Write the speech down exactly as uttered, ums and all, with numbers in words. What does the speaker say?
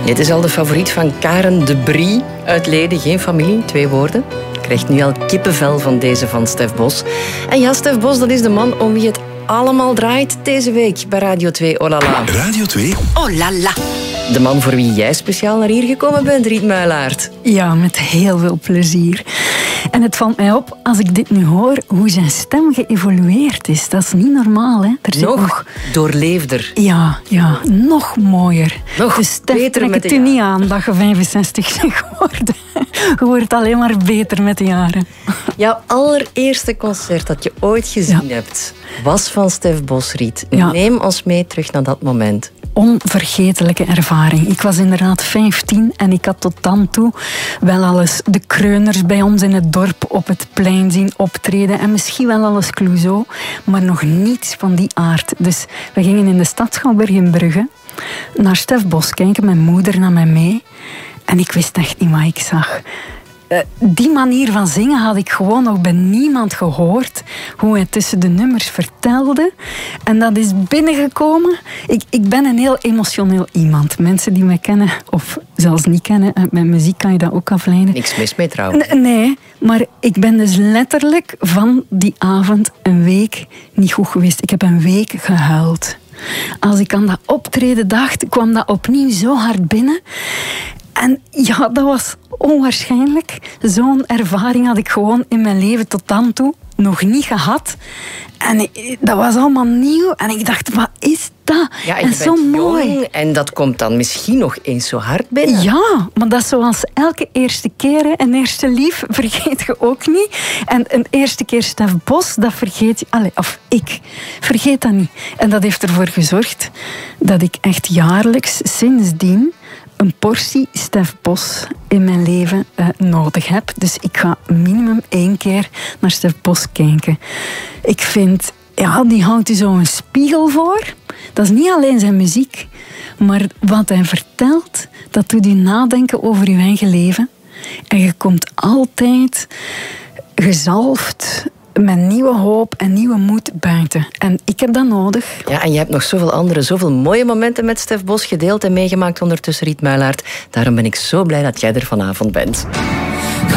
Dit is al de favoriet van Karen de Brie uit Leden. Geen familie, twee woorden. Krijgt nu al kippenvel van deze van Stef Bos. En ja, Stef Bos, dat is de man om wie het allemaal draait deze week bij Radio twee. Oh la la. Radio twee. Oh la la. De man voor wie jij speciaal naar hier gekomen bent, Riet Muilaert. Ja, met heel veel plezier. En het valt mij op, als ik dit nu hoor, hoe zijn stem geëvolueerd is. Dat is niet normaal, hè? Er zit Nog, nog doorleefder. Ja, ja, nog mooier. Nog dus Stef, beter trek met het de u jaren. niet aan dat je vijfenzestig bent geworden. Je wordt alleen maar beter met de jaren. Jouw allereerste concert dat je ooit gezien Ja. hebt, was van Stef Bos, Riet. Ja. Neem ons mee terug naar dat moment. Onvergetelijke ervaring. Ik was inderdaad vijftien en ik had tot dan toe wel alles de kreuners bij ons in het dorp op het plein zien optreden en misschien wel alles Clouseau, maar nog niets van die aard. Dus we gingen in de stad Schouwburg in Brugge naar Stef Bos kijken. Mijn moeder nam mij mee en ik wist echt niet wat ik zag. Uh, die manier van zingen had ik gewoon nog bij niemand gehoord. Hoe hij tussen de nummers vertelde. En dat is binnengekomen. Ik, ik ben een heel emotioneel iemand. Mensen die mij kennen, of zelfs niet kennen, uit mijn muziek kan je dat ook afleiden. Niks mis mee trouwens. N- nee, maar ik ben dus letterlijk van die avond een week niet goed geweest. Ik heb een week gehuild. Als ik aan dat optreden dacht, kwam dat opnieuw zo hard binnen. En ja, dat was onwaarschijnlijk. Zo'n ervaring had ik gewoon in mijn leven tot dan toe nog niet gehad. En ik, dat was allemaal nieuw. En ik dacht, wat is dat? Ja, en en je zo bent mooi. jong en dat komt dan misschien nog eens zo hard binnen. Ja, maar dat is zoals elke eerste keer. Hè. Een eerste lief vergeet je ook niet. En een eerste keer Stef Bos, dat vergeet je. Allee, of ik vergeet dat niet. En dat heeft ervoor gezorgd dat ik echt jaarlijks sindsdien een portie Stef Bos in mijn leven uh, nodig heb. Dus ik ga minimum één keer naar Stef Bos kijken. Ik vind, ja, die houdt u zo een spiegel voor. Dat is niet alleen zijn muziek, maar wat hij vertelt, dat doet u nadenken over uw eigen leven. En je komt altijd gezalfd met nieuwe hoop en nieuwe moed buiten. En ik heb dat nodig. Ja, en je hebt nog zoveel andere, zoveel mooie momenten met Stef Bos gedeeld en meegemaakt ondertussen, Riet Muilaert. Daarom ben ik zo blij dat jij er vanavond bent.